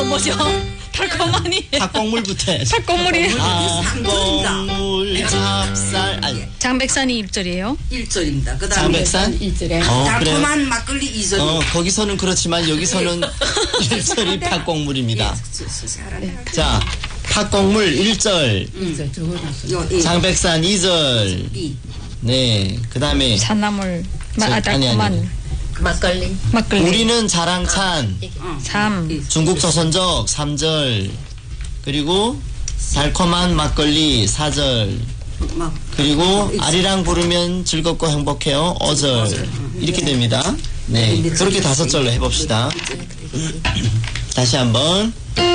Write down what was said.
뭐죠? 달콤하니. 팥국물부터 해야죠. 팥국물이. 팥국물, 찹쌀. 아니, 장백산이 1절이에요? 1절입니다. 그 다음에 장백산? 1절에. 달콤한 막걸리 2절. 거기서는 그렇지만 여기서는 1절이 팥국물입니다. 자, 팥국물 1절. 1절 적어놨어요. 장백산 2절. 네, 그 다음에 산나물. 아니. 달콤한. 막걸리. 막걸리. 우리는 자랑찬 3. 중국 조선족 3절, 그리고 달콤한 막걸리 4절, 그리고 아리랑 부르면 즐겁고 행복해요 5절. 이렇게 됩니다. 네, 그렇게 5절로 해봅시다. 다시 한번.